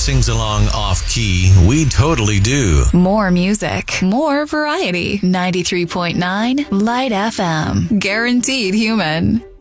sings along off key, we totally do. More music, more variety. 93.9 Light FM. Guaranteed human.